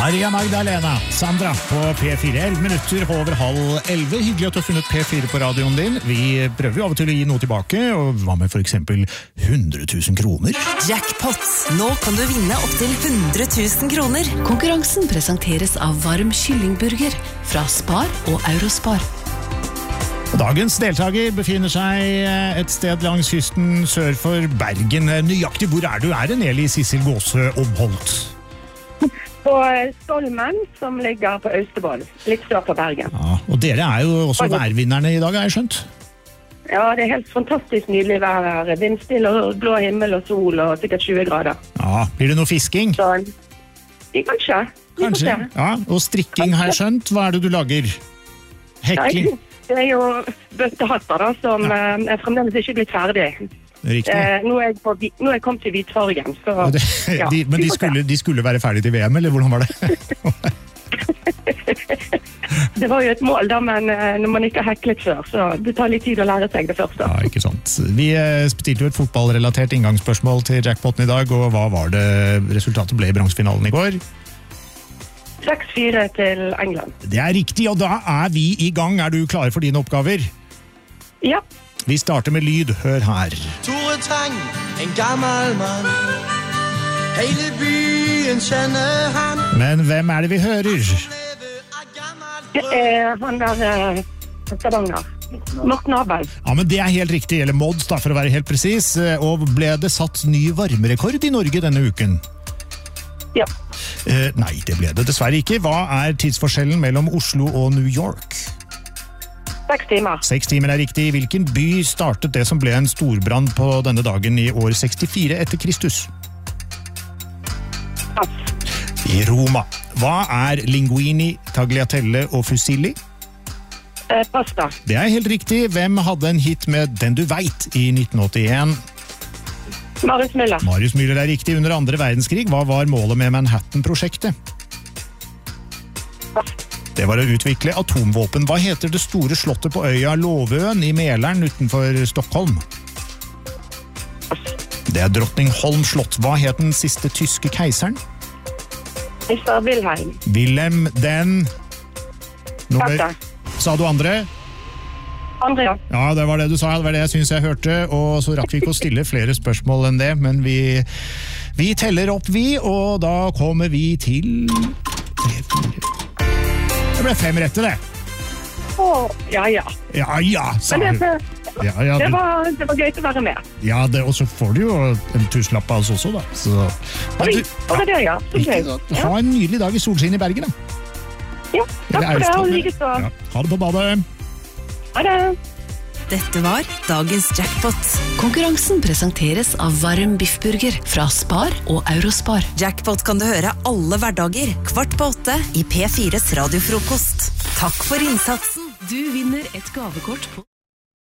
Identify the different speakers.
Speaker 1: Maria Magdalena, Sandra på P4, 11 minutter over 10:30. Hyggelig at du har funnet P4 på radioen din. Vi prøver jo av og til å gi noe tilbake, og hva med for eksempel 100 000 kroner?
Speaker 2: Jackpot. Nå kan du vinne opp til 100 000 kroner. Konkurransen presenteres av varm kyllingburger fra Spar og Eurospar.
Speaker 1: Dagens deltaker befinner seg et sted langs kysten sør for Bergen. Nøyaktig hvor er du? Er det Nelly Sissel Gåse Obholt?
Speaker 3: På Stolmen, som ligger på Austevoll, litt sør for Bergen.
Speaker 1: Ja, og dere er jo også værvinnerne i dag, har jeg skjønt?
Speaker 3: Ja, det er helt fantastisk nydelig vær her. Vindstille og blå himmel og sol og sikkert 20 grader.
Speaker 1: Ja, blir det noe fisking?
Speaker 3: Så, kanskje.
Speaker 1: Kanskje, ja. Og strikking har jeg skjønt. Hva er det du lager? Hekling?
Speaker 3: Det er jo bøttehatter da, som er fremdeles ikke blitt ferdig.
Speaker 1: Riktig.
Speaker 3: Nå er jeg kommet til hvitfargen, så...
Speaker 1: Ja, men de skulle være ferdige til VM, eller hvordan var det?
Speaker 3: Det var jo et mål da, men når man ikke har heklet før, så det tar litt tid å lære seg det første.
Speaker 1: Ja, ikke sant. Vi stilte jo et fotballrelatert inngangsspørsmål til jackpoten i dag, og hva var det resultatet ble i bronsefinalen i går?
Speaker 3: 6-4 til England.
Speaker 1: Det er riktig, og da er vi i gang. Er du klar for dine oppgaver?
Speaker 3: Ja.
Speaker 1: Vi starter med lyd. Hør her.
Speaker 4: Tore Tang, en gammel mann. Hele byen kjenner han.
Speaker 1: Men hvem er det vi hører?
Speaker 3: Det er han der Stavanger. Morten Abel.
Speaker 1: Ja, men det er helt riktig, eller Mods da, for å være helt presis. Og ble det satt ny varmerekord i Norge denne uken?
Speaker 3: Ja.
Speaker 1: Nei, det ble det dessverre ikke. Hva er tidsforskjellen mellom Oslo og New York?
Speaker 3: 6 timer.
Speaker 1: 6 timer er riktig. Hvilken by startet det som ble en storbrann på denne dagen i år 64 etter Kristus?
Speaker 3: Pass.
Speaker 1: I Roma. Hva er linguini, tagliatelle og fusilli?
Speaker 3: Pasta.
Speaker 1: Det er helt riktig. Hvem hadde en hit med Den du veit i 1981?
Speaker 3: Marius Müller.
Speaker 1: Marius Müller er riktig. Under andre verdenskrig, hva var målet med Manhattan-prosjektet?
Speaker 3: Pass.
Speaker 1: Det var å utvikle atomvåpen. Hva heter det store slottet på øya Lovøen i Mälaren utenfor Stockholm? Det er Drottningholm slott. Hva het den siste tyske keiseren?
Speaker 3: Keiser Wilhelm.
Speaker 1: Wilhelm den...
Speaker 3: Tredje.
Speaker 1: Sa du andre?
Speaker 3: Andre, ja.
Speaker 1: Ja, det var det du sa. Det var det jeg synes jeg hørte. Og så rakk vi ikke å stille flere spørsmål enn det. Men vi teller opp vi, og da kommer vi til... 3, 4... Det ble 5 rette, det.
Speaker 3: Ja.
Speaker 1: Ja, sa
Speaker 3: Men
Speaker 1: du. Ja,
Speaker 3: det var gøy å være med.
Speaker 1: Ja, og så får du jo en tusenlapp av oss også, da. Så,
Speaker 3: Oi, var det det, ja? Så gøy.
Speaker 1: Ha en nydelig dag i solskinn i Bergen, da.
Speaker 3: Ja, takk for det, og likeså.
Speaker 1: Ja, ha det på badet.
Speaker 3: Ha det.
Speaker 2: Dette var dagens jackpot. Konkurransen presenteres av varm biffburger fra Spar og Eurospar. Jackpot kan du høre alle hverdager, 7:15 i P4s radiofrokost. Takk for innsatsen. Du vinner et gavekort på